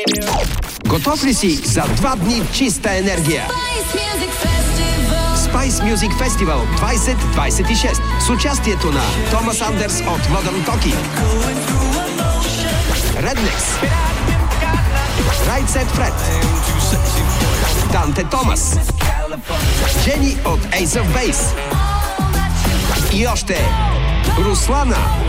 Готов ли си за 2 дни чиста енергия? Spice Music Festival 2026 с участието на Томас Андерс от Modern Talking, Rednex, Right Said Fred, Данте Томас, Джени от Ace of Base и още Руслана.